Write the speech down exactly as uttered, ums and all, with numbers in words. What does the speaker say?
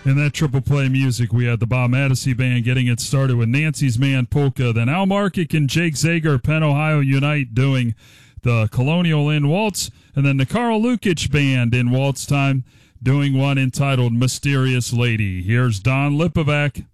In that triple play music, we had the Bob Maddessy Band getting it started with Nancy's Man Polka, then Al Markic and Jake Zager, Penn Ohio Unite, doing the Colonial Inn Waltz, and then the Carl Lukic Band in waltz time doing one entitled Mysterious Lady. Here's Don Lipovac.